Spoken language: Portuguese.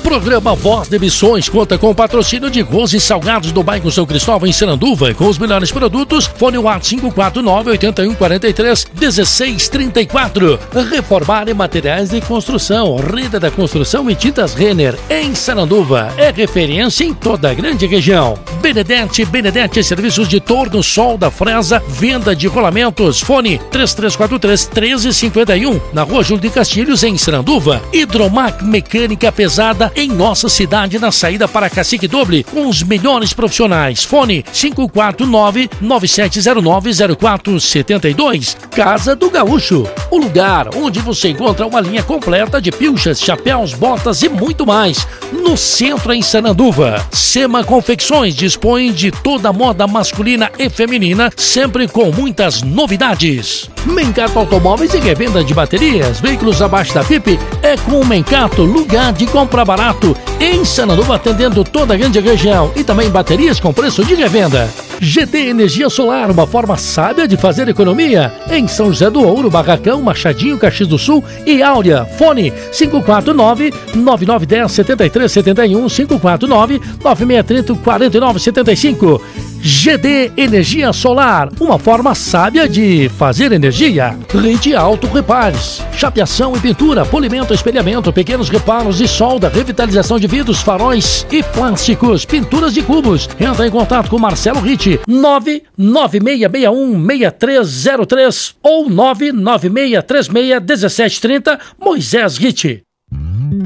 Programa Voz de Missões conta com o patrocínio de Rose e Salgados do bairro São Cristóvão, em Ciranduva, com os melhores produtos. Fone WhatsApp 549-8143-1634. Reformar em materiais de construção. Rede da Construção e Tintas Renner, em Ciranduva. É referência em toda a grande região. Benedete Serviços de Torno, Solda, Fresa, venda de rolamentos. Fone 3343-1351, na Rua Júlio de Castilhos, em Ciranduva. Hidromac Mecânica Pesada, em nossa cidade, na saída para Cacique Doble, com os melhores profissionais. Fone 549-9709-0472. Casa do Gaúcho, o lugar onde você encontra uma linha completa de pilchas, chapéus, botas e muito mais. No centro, em Ciranduva. Sema Confecções dispõe de toda a moda masculina e feminina, sempre com muitas novidades. Mencato Automóveis e revenda de baterias, veículos abaixo da FIP, é com o Mencato, lugar de compra barato, em Ciranduva, atendendo toda a grande região, e também baterias com preço de revenda. GD Energia Solar, uma forma sábia de fazer economia, em São José do Ouro, Barracão, Machadinho, Caxias do Sul e Áurea. Fone 549-9910-7371, 549-9630-4975. GD Energia Solar, uma forma sábia de fazer energia. Rede Auto Repares, chapeação e pintura, polimento, espelhamento, pequenos reparos e solda, revitalização de vidros, faróis e plásticos, pinturas de cubos. Entra em contato com Marcelo Ritt, 99661-6303 ou 99636-1730, Moisés Ritt.